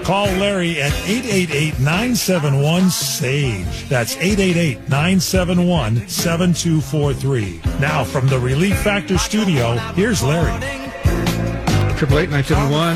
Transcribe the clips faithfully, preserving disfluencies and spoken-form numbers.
Call Larry at eight eight eight, nine seven one, SAGE. That's eight eight eight, nine seven one, seven two four three. Now, from the Relief Factor studio, here's Larry. Triple eight nine seven one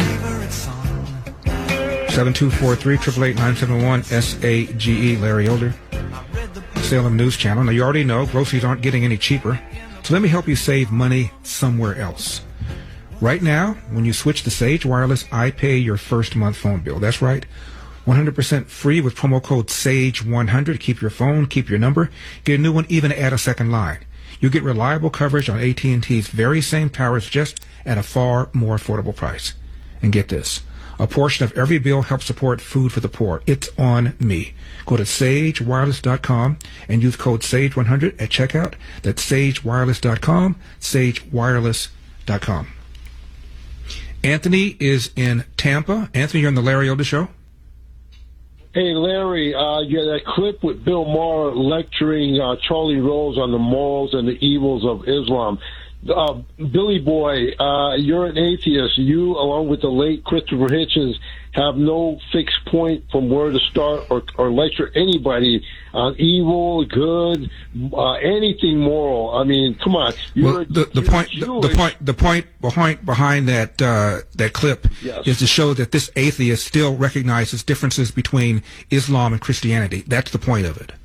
seven two four three. Triple eight nine seven one S A G E. Larry Elder, Salem News Channel. Now, you already know groceries aren't getting any cheaper, so let me help you save money somewhere else. Right now, when you switch to Sage Wireless, I pay your first month phone bill. That's right, one hundred percent free with promo code SAGE one hundred. Keep your phone, keep your number, get a new one, even add a second line. You get reliable coverage on A T and T's very same towers, just at a far more affordable price. And get this, a portion of every bill helps support food for the poor. It's on me. Go to sage wireless dot com and use code SAGE one hundred at checkout. That's sage wireless dot com, sage wireless dot com. Anthony is in Tampa. Anthony, you're on the Larry Elder Show. Hey, Larry, uh, you had that clip with Bill Maher lecturing uh, Charlie Rose on the morals and the evils of Islam. Uh, Billy Boy, uh, you're an atheist. You, along with the late Christopher Hitchens, have no fixed point from where to start or, or lecture anybody on evil, good, uh, anything moral. I mean, come on. You're, well, the, the point, the, the point, the point behind behind that uh, that clip yes. is to show that this atheist still recognizes differences between Islam and Christianity. That's the point of it.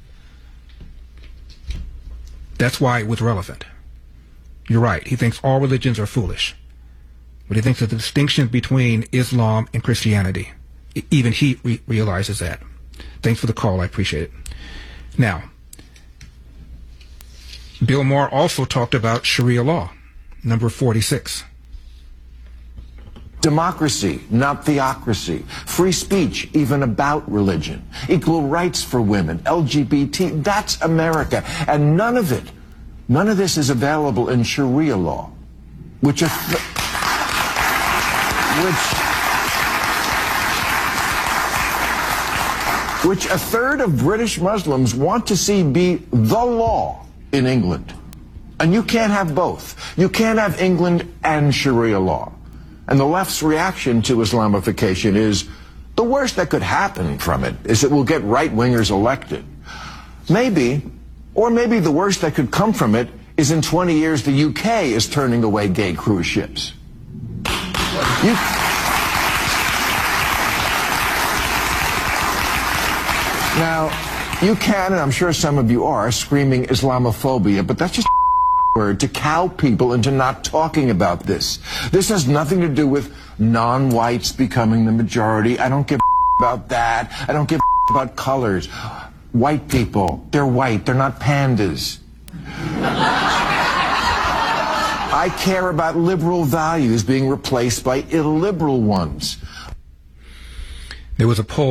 That's why it was relevant. You're right. He thinks all religions are foolish. But he thinks that the distinction between Islam and Christianity, even he re- realizes that. Thanks for the call. I appreciate it. Now, Bill Maher also talked about Sharia law, number forty-six. Democracy, not theocracy. Free speech, even about religion. Equal rights for women, L G B T. That's America. And none of it, none of this is available in Sharia law, which is... Which, which a third of British Muslims want to see be the law in England. And you can't have both. You can't have England and Sharia law. And the left's reaction to Islamification is the worst that could happen from it is it will get right-wingers elected. Maybe, or maybe the worst that could come from it is in twenty years the U K is turning away gay cruise ships. You, now, you can, and I'm sure some of you are, screaming Islamophobia, but that's just a word to cow people into not talking about this. This has nothing to do with non-whites becoming the majority. I don't give a about that. I don't give a about colors. White people, they're white. They're not pandas. I care about liberal values being replaced by illiberal ones. There was a poll